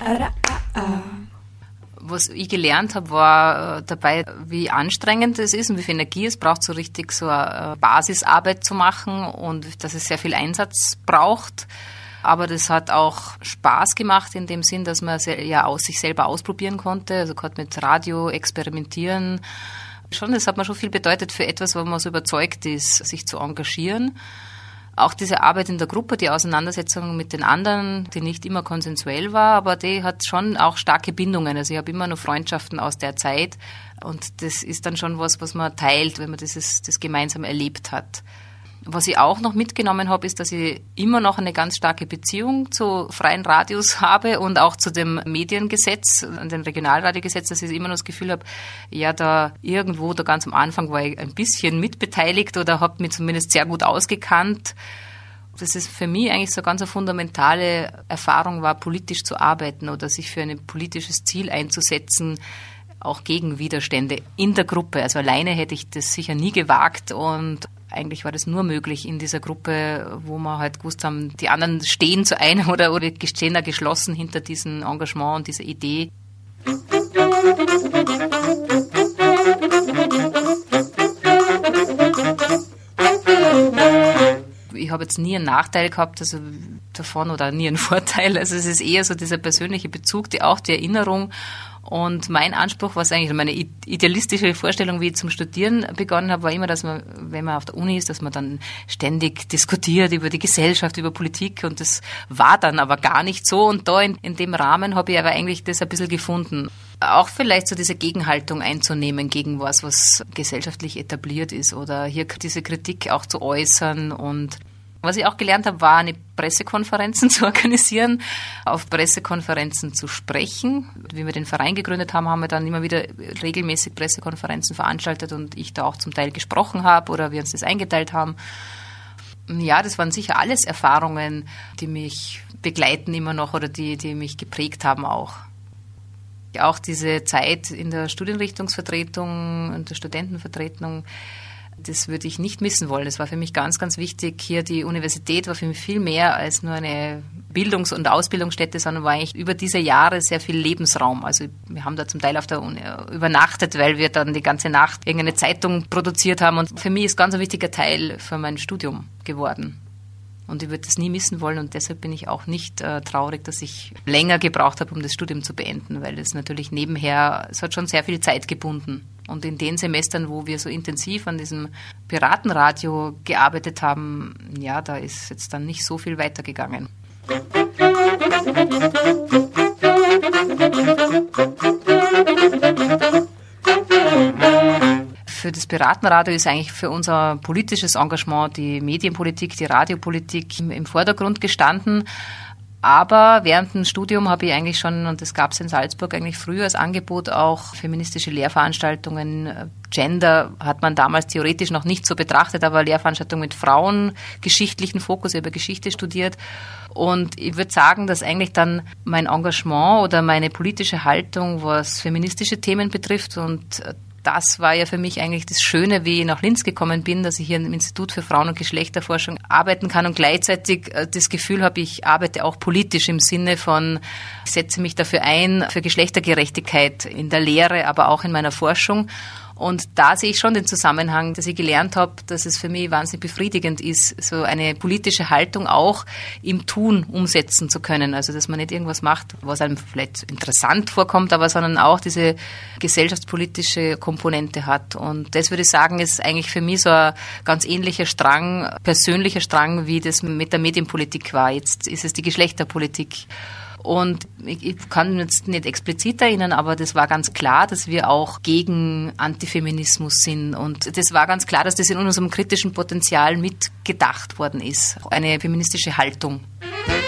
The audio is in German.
Was ich gelernt habe, war dabei, wie anstrengend es ist und wie viel Energie es braucht, so richtig so eine Basisarbeit zu machen und dass es sehr viel Einsatz braucht. Aber das hat auch Spaß gemacht in dem Sinn, dass man sich selber ausprobieren konnte. Also gerade mit Radio experimentieren. Das hat mir schon viel bedeutet für etwas, wo man so überzeugt ist, sich zu engagieren. Auch diese Arbeit in der Gruppe, die Auseinandersetzung mit den anderen, die nicht immer konsensuell war, aber die hat schon auch starke Bindungen. Also ich habe immer noch Freundschaften aus der Zeit und das ist dann schon was man teilt, wenn man das gemeinsam erlebt hat. Was ich auch noch mitgenommen habe, ist, dass ich immer noch eine ganz starke Beziehung zu freien Radios habe und auch zu dem Mediengesetz, dem Regionalradiogesetz, dass ich immer noch das Gefühl habe, da ganz am Anfang war ich ein bisschen mitbeteiligt oder habe mich zumindest sehr gut ausgekannt. Das ist für mich eigentlich so ganz eine fundamentale Erfahrung war, politisch zu arbeiten oder sich für ein politisches Ziel einzusetzen, auch gegen Widerstände in der Gruppe. Also alleine hätte ich das sicher nie gewagt und eigentlich war das nur möglich in dieser Gruppe, wo wir halt gewusst haben, die anderen stehen zu einem oder stehen da geschlossen hinter diesem Engagement und dieser Idee. Ich habe jetzt nie einen Nachteil gehabt, also davon oder nie einen Vorteil. Also es ist eher so dieser persönliche Bezug, die Erinnerung. Und mein Anspruch, was eigentlich meine idealistische Vorstellung, wie ich zum Studieren begonnen habe, war immer, dass man, wenn man auf der Uni ist, dass man dann ständig diskutiert über die Gesellschaft, über Politik und das war dann aber gar nicht so und da in dem Rahmen habe ich aber eigentlich das ein bisschen gefunden. Auch vielleicht so diese Gegenhaltung einzunehmen gegen was gesellschaftlich etabliert ist oder hier diese Kritik auch zu äußern und was ich auch gelernt habe, war eine Pressekonferenzen zu organisieren, auf Pressekonferenzen zu sprechen. Wie wir den Verein gegründet haben, haben wir dann immer wieder regelmäßig Pressekonferenzen veranstaltet und ich da auch zum Teil gesprochen habe oder wir uns das eingeteilt haben. Ja, das waren sicher alles Erfahrungen, die mich begleiten immer noch oder die mich geprägt haben auch. Auch diese Zeit in der Studienrichtungsvertretung und der Studentenvertretung, das würde ich nicht missen wollen. Das war für mich ganz, ganz wichtig. Hier die Universität war für mich viel mehr als nur eine Bildungs- und Ausbildungsstätte, sondern war eigentlich über diese Jahre sehr viel Lebensraum. Also wir haben da zum Teil auf der Uni übernachtet, weil wir dann die ganze Nacht irgendeine Zeitung produziert haben. Und für mich ist ganz ein wichtiger Teil für mein Studium geworden. Und ich würde das nie missen wollen und deshalb bin ich auch nicht traurig, dass ich länger gebraucht habe, um das Studium zu beenden, weil es natürlich nebenher, es hat schon sehr viel Zeit gebunden. Und in den Semestern, wo wir so intensiv an diesem Piratenradio gearbeitet haben, da ist jetzt dann nicht so viel weitergegangen. Für das Piratenradio ist eigentlich für unser politisches Engagement die Medienpolitik, die Radiopolitik im Vordergrund gestanden. Aber während dem Studium habe ich eigentlich schon, und das gab es in Salzburg eigentlich früher als Angebot, auch feministische Lehrveranstaltungen. Gender hat man damals theoretisch noch nicht so betrachtet, aber Lehrveranstaltungen mit frauengeschichtlichen Fokus, ich habe Geschichte studiert. Und ich würde sagen, dass eigentlich dann mein Engagement oder meine politische Haltung, was feministische Themen betrifft, und das war ja für mich eigentlich das Schöne, wie ich nach Linz gekommen bin, dass ich hier im Institut für Frauen- und Geschlechterforschung arbeiten kann und gleichzeitig das Gefühl habe, ich arbeite auch politisch im Sinne von, ich setze mich dafür ein, für Geschlechtergerechtigkeit in der Lehre, aber auch in meiner Forschung. Und da sehe ich schon den Zusammenhang, dass ich gelernt habe, dass es für mich wahnsinnig befriedigend ist, so eine politische Haltung auch im Tun umsetzen zu können. Also, dass man nicht irgendwas macht, was einem vielleicht interessant vorkommt, aber sondern auch diese gesellschaftspolitische Komponente hat. Und das würde ich sagen, ist eigentlich für mich so ein ganz ähnlicher Strang, persönlicher Strang, wie das mit der Medienpolitik war. Jetzt ist es die Geschlechterpolitik. Und ich kann jetzt nicht explizit erinnern, aber das war ganz klar, dass wir auch gegen Antifeminismus sind. Und das war ganz klar, dass das in unserem kritischen Potenzial mitgedacht worden ist. Eine feministische Haltung.